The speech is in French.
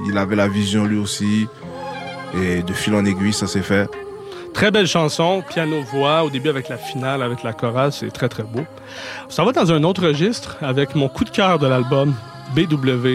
il avait la vision lui aussi. Et de fil en aiguille, ça s'est fait. Très belle chanson, piano-voix, au début avec la finale, avec la chorale, c'est très très beau. Ça va dans un autre registre avec mon coup de cœur de l'album, BW.